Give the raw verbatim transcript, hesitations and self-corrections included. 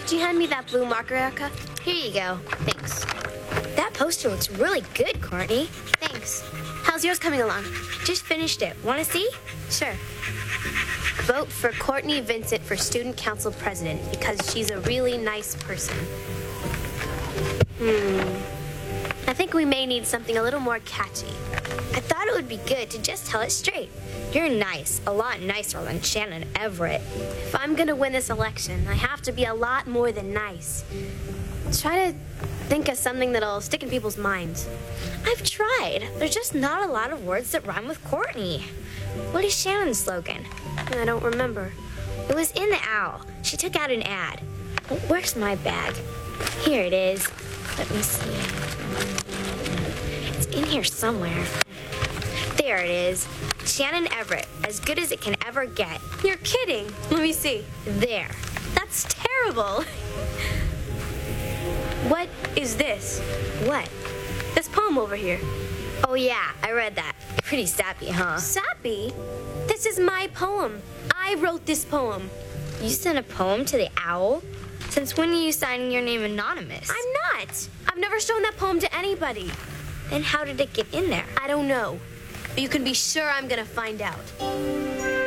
Could you hand me that blue marker, Erica? Here you go. Thanks. That poster looks really good, Courtney. Thanks. How's yours coming along? Just finished it. Want to see? Sure. Vote for Courtney Vincent for Student Council President because she's a really nice person. Hmm. I think we may need something a little more catchy. I thought it would be good to just tell it straight. You're nice, a lot nicer than Shannon Everett. If I'm gonna win this election, I have to be a lot more than nice. Try to think of something that'll stick in people's minds. I've tried. There's just not a lot of words that rhyme with Courtney. What is Shannon's slogan? I don't remember. It was in the Owl. She took out an ad. Where's my bag? Here it is. Let me see. It's in here somewhere. There it is. Shannon Everett, as good as it can ever get. You're kidding. Let me see. There. That's terrible. What is this? What? This poem over here. Oh, yeah, I read that. Pretty sappy, huh? Sappy? This is my poem. I wrote this poem. You sent a poem to the Owl? Since when are you signing your name anonymous? I'm not. I've never shown that poem to anybody. Then how did it get in there? I don't know. But you can be sure I'm gonna find out.